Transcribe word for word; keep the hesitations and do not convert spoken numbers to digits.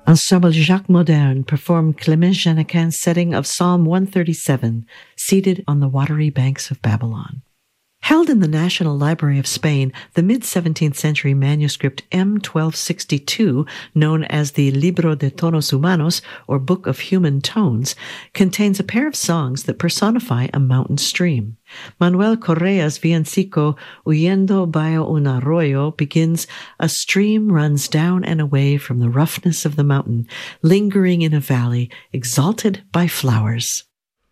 Ensemble Jacques Moderne performed Clément Janiquin's setting of Psalm one thirty-seven, seated on the watery banks of Babylon. Held in the National Library of Spain, the mid-seventeenth century manuscript M twelve sixty-two, known as the Libro de Tonos Humanos, or Book of Human Tones, contains a pair of songs that personify a mountain stream. Manuel Correa's villancico Huyendo by un arroyo begins, "A stream runs down and away from the roughness of the mountain, lingering in a valley, exalted by flowers."